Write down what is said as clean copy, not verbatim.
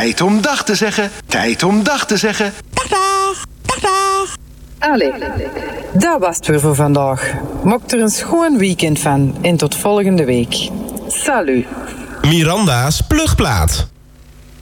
Tijd om dag te zeggen. Tijd om dag te zeggen. Dag, dag. Dag, dag. Allee, dat was het weer voor vandaag. Maak er een schoon weekend van en tot volgende week. Salut. Miranda's Plugplaat.